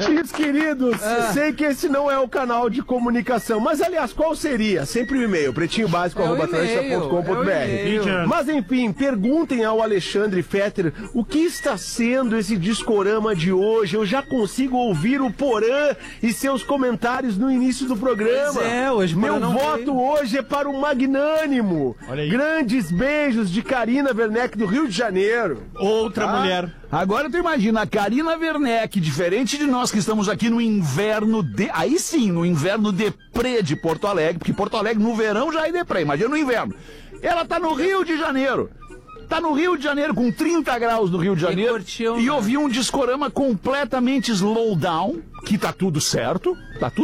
Ouvintes queridos, sei que esse não é o canal de comunicação, mas aliás, qual seria? Sempre o e-mail, pretinho@atlântida.com.br. Mas enfim, perguntem ao Alexandre Fetter o que está sendo esse discorama de hoje. Eu já consigo ouvir o Porã e seus comentários no início do programa. Pois é, hoje meu voto hoje é para o Magnânimo. Grandes beijos de Karina Werneck do Rio de Janeiro. Outra mulher. Agora tu imagina, a Karina Werneck, diferente de nós que estamos aqui no inverno aí sim, no inverno deprê de Porto Alegre, porque Porto Alegre no verão já é deprê, imagina no inverno. Ela tá no Rio de Janeiro. Tá no Rio de Janeiro, com 30 graus no Rio de Janeiro, e ouvi um discorama completamente slowdown, que tá tudo certo,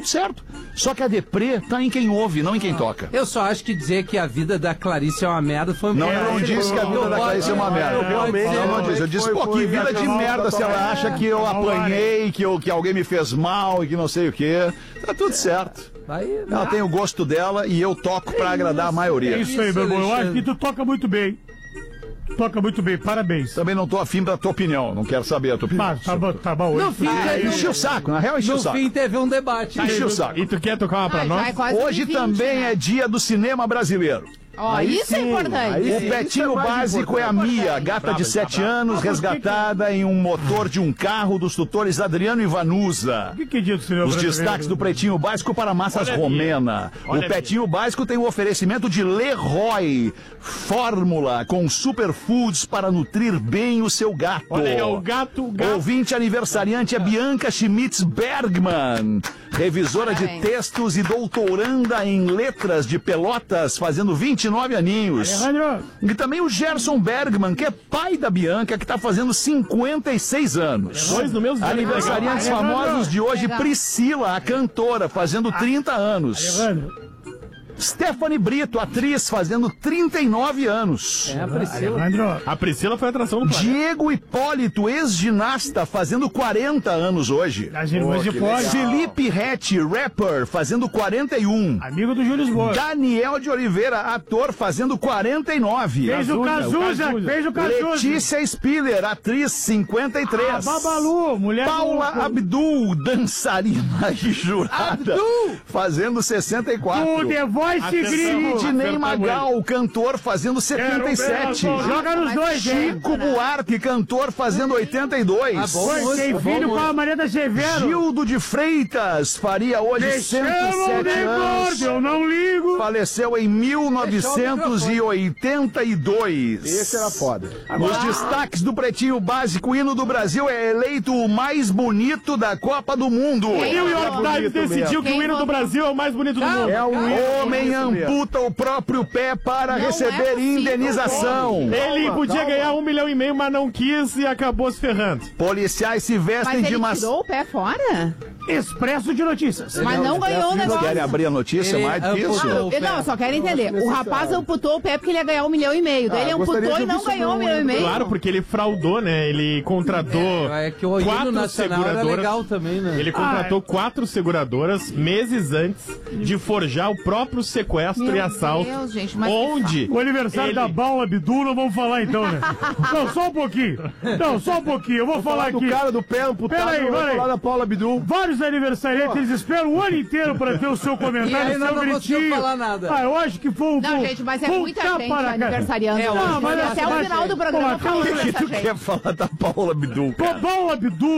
só que a deprê tá em quem ouve, não em quem toca. Eu só acho que dizer que a vida da Clarice é uma merda foi... Não, eu não disse que a vida da Clarice é uma merda. Eu disse, pô, que vida de merda se ela acha que eu apanhei, que alguém me fez mal e que não sei o quê. Tá tudo certo. Ela tem o gosto dela e eu toco pra agradar a maioria. É isso aí, meu irmão. Eu acho que tu toca muito bem. Toca muito bem, parabéns. Também não tô afim da tua opinião, não quero saber a tua opinião. Tá bom. No fim, encheu o saco, na real encheu o saco. No fim teve um debate. Encheu o saco. E tu quer tocar uma pra nós? Hoje também é dia do cinema brasileiro. Isso é importante. O Petinho Básico é a Mia, gata de 7 anos, resgatada em um motor de um carro dos tutores Adriano e Vanusa. Que dia do cinema brasileiro? Os destaques do Pretinho Básico para massas romena. O Petinho Básico tem o oferecimento de Leroy, fórmula com superfoods para nutrir bem o seu gato. Olha aí, o gato. Ouvinte aniversariante é Bianca Schmitz Bergman, revisora de textos e doutoranda em letras de Pelotas, fazendo 29 aninhos. E também o Gerson Bergman, que é pai da Bianca, que está fazendo 56 anos. Aniversariantes famosos de hoje, Priscila, a cantora, fazendo 30 anos. Stephanie Brito, atriz, fazendo 39 anos. É, a Priscila. A Priscila foi a atração do Diego Hipólito, ex-ginasta, fazendo 40 anos hoje. Felipe Rett, rapper, fazendo 41. Amigo do Júlio Lisboa. Daniel de Oliveira, ator, fazendo 49. Fez o Cazuza. Letícia Spiller, atriz, 53. Babalu, mulher. Paula Abdul, dançarina e jurada, fazendo 64. Sidney Magal, cantor, fazendo 77. Joga nos dois, Chico Buarque, cantor, fazendo 82. Tem filho com a Maria da Severo. Gildo de Freitas faria hoje 107 anos. Eu não ligo. Faleceu em 1982. Esse era foda. Nos destaques do Pretinho Básico, o hino do Brasil é eleito o mais bonito da Copa do Mundo. O New York Times decidiu que o hino do Brasil é o mais bonito do mundo. É o homem amputa o próprio pé para receber indenização. Ele podia ganhar 1,5 milhão, mas não quis e acabou se ferrando. Policiais se vestem de Mas ele tirou o pé fora? Expresso de notícias. Mas não ganhou o negócio. Querem abrir a notícia mais do que isso? Não, só quero entender. O rapaz amputou o pé porque ele ia ganhar 1,5 milhão. Daí ele amputou e não ganhou 1,5 milhão. Claro, porque ele fraudou, né? Ele contratou que o hino 4 seguradoras. Era legal também, né? Ele contratou 4 seguradoras meses antes de forjar o próprio sequestro e assalto. Deus, gente, mas onde o aniversário da Paula Abdul, não vamos falar então, né? Não, só um pouquinho. Eu vou falar aqui. O cara do pé amputado, Peraí. falar da Paula Abdul. Vários aniversariantes, eles esperam o ano inteiro para ter o seu comentário, e o seu não gritinho. Falar nada. Eu acho que foi um... Não, gente, mas é muita gente aniversariando. Mas até o final do programa O que tu quer falar da Paula Abdul, cara? A Paula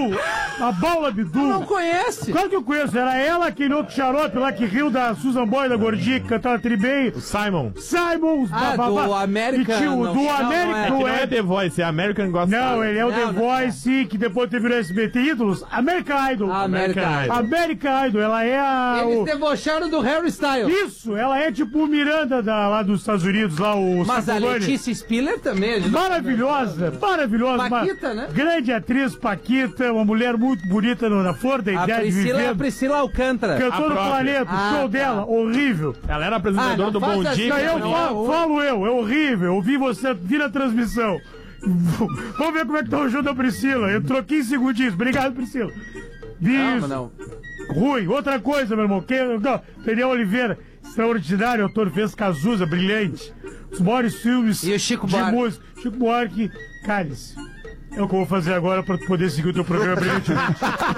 Abdul. Não conhece? Claro que eu conheço. Era ela que no xarope lá que riu da Susan Boy, da gordinha, que cantava tribem. O Simon. Do American. Do American. Não é The Voice, é American Gospel. Não, ele é o The Voice, que depois teve no SBT Ídolos. American Idol. American Idol. Ela é a... Eles debocharam do Harry Styles. Isso, ela é tipo o Miranda lá dos Estados Unidos, lá o Mas Sacovani. a Letícia Spiller também. Maravilhosa. Paquita, né? Grande atriz, Paquita, uma mulher muito bonita na flor da ideia de viver. A Priscila Alcântara. Cantou no Planeta, o show dela, horrível. Ela era apresentadora do Bom Dia. Falo eu, é horrível. Eu vi você vir na transmissão. Vamos ver como é que tá o show da Priscila. Entrou 15 segundinhos. Obrigado, Priscila. Não. Ruim. Outra coisa, meu irmão. Daniel Oliveira, extraordinário autor, fez Cazuza, brilhante. Os maiores filmes e o Chico de música. Chico Buarque, cálice. É o que eu vou fazer agora pra poder seguir o teu programa brilhantemente.